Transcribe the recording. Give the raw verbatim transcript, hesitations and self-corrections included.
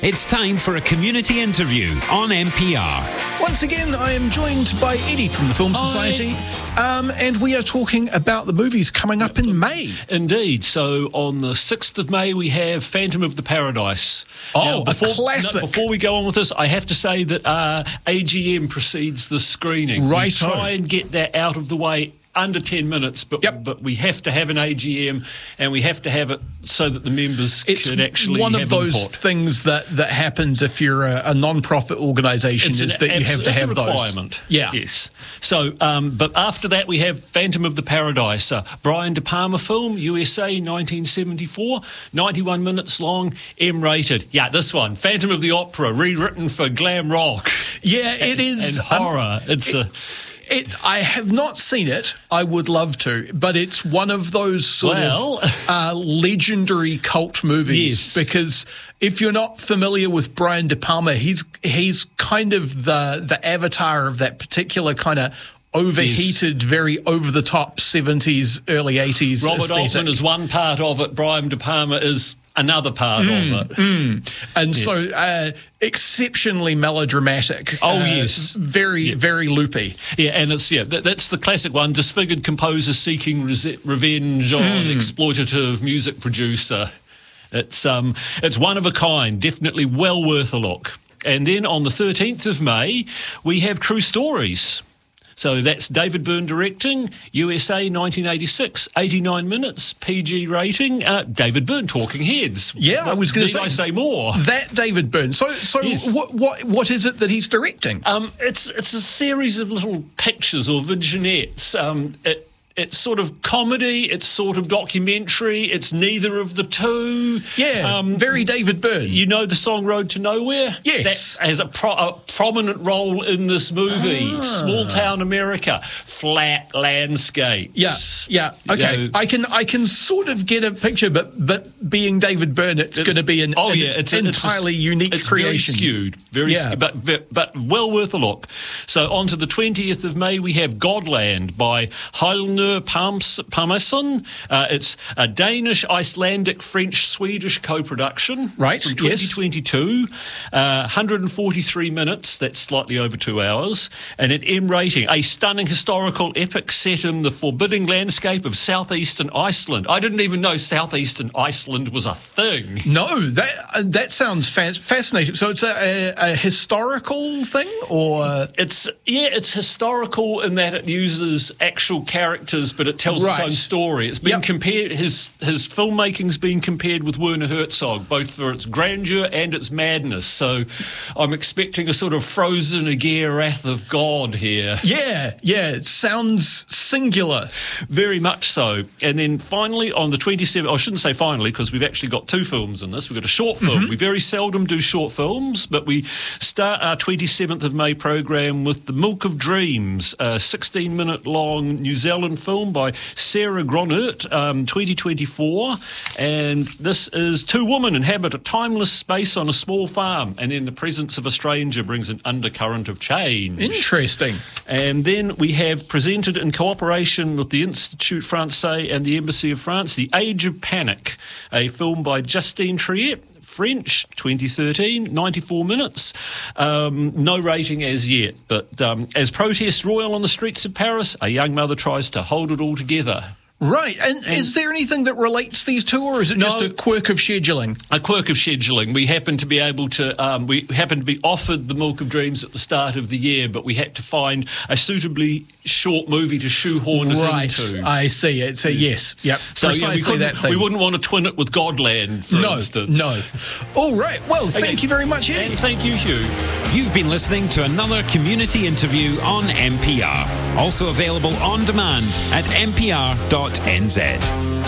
It's time for a community interview on N P R. Once again, I am joined by Eddie from the Film Society, um, and we are talking about the movies coming up in May. Indeed. So on the sixth of May, we have Phantom of the Paradise. Oh, now, before, a classic. No, before we go on with this, I have to say that uh, A G M precedes the screening. Right. We try and get that out of the way under ten minutes, but yep. but we have to have an A G M, and we have to have it so that the members it's can actually one have of those input. things that, that happens if you're a, a non-profit organisation, It's is an that you have abs- to it's have a those. requirement. Yeah. Yes. So, um, but after that, we have Phantom of the Paradise, a Brian De Palma film, U S A, nineteen seventy-four, ninety-one minutes long, M-rated. Yeah, this one, Phantom of the Opera, rewritten for glam rock. Yeah, it is. And horror. Um, it's it, a... It, I have not seen it. I would love to, but it's one of those sort well, of uh, legendary cult movies. Yes. Because if you're not familiar with Brian De Palma, he's he's kind of the the avatar of that particular kind of overheated, yes. very over the top seventies, early eighties. Robert aesthetic. Altman is one part of it. Brian De Palma is another part mm, of it. Mm. And yeah. so uh, exceptionally melodramatic. Oh, uh, yes. Very, yeah. very loopy. Yeah, and it's, yeah, that, that's the classic one. Disfigured composer seeking res- revenge on mm. exploitative music producer. It's, um, it's one of a kind, definitely well worth a look. And then on the thirteenth of May, we have True Stories. So that's David Byrne directing, U S A nineteen eighty-six, eighty-nine minutes, P G rating. Uh, David Byrne, Talking Heads. Yeah, I was going to say. say. I say more? That David Byrne. So, so yes. what, what, what is it that he's directing? Um, it's it's a series of little pictures or vignettes. Um, it, It's sort of comedy, it's sort of documentary, it's neither of the two. Yeah, um, very David Byrne. You know the song Road to Nowhere? Yes. That has a, pro- a prominent role in this movie. Ah. Small town America, flat landscapes. Yeah, yeah, okay. You know, I can I can sort of get a picture, but but being David Byrne, it's, it's going to be an, oh, an yeah, it's entirely a, it's a, unique it's creation. Very skewed, very yeah. skewed, but, but well worth a look. So on to the twentieth of May, we have Godland by Heilner Parmesan. Uh, it's a Danish, Icelandic, French, Swedish co-production. Right, from twenty twenty-two. Yes. Uh, one hundred forty-three minutes, that's slightly over two hours. And an M rating, a stunning historical epic set in the forbidding landscape of southeastern Iceland. I didn't even know southeastern Iceland was a thing. No, that uh, that sounds fa- fascinating. So it's a, a, a historical thing, or it's yeah, it's historical in that it uses actual characters, but it tells right. its own story. It's been yep. compared. His his filmmaking's been compared with Werner Herzog, both for its grandeur and its madness. So I'm expecting a sort of Frozen Aegir Wrath of God here. Yeah, yeah, it sounds singular. Very much so. And then finally on the twenty-seventh, I shouldn't say finally because we've actually got two films in this. We've got a short film. Mm-hmm. We very seldom do short films, but we start our twenty-seventh of May program with The Milk of Dreams, a sixteen minute long New Zealand film by Sarah Gronert, um, twenty twenty-four. And this is two women inhabit a timeless space on a small farm, and then the presence of a stranger brings an undercurrent of change. Interesting. And then we have presented in cooperation with the Institut Français and the Embassy of France, The Age of Panic, a film by Justine Triet, French, twenty thirteen, ninety-four minutes. Um, no rating as yet, but um, as protests roil on the streets of Paris, a young mother tries to hold it all together. Right, and, and is there anything that relates these two, or is it no, just a quirk of scheduling? A quirk of scheduling. We happen to be able to, um, we happen to be offered The Milk of Dreams at the start of the year, but we had to find a suitably short movie to shoehorn us right. into. I see. It's a yes. Yep. So precisely yeah, we, that thing. we wouldn't want to twin it with Godland, for no, instance. No. All right. Well, okay. Thank you very much, Eddie. And thank you, Hugh. You've been listening to another community interview on N P R. Also available on demand at n p r dot n z.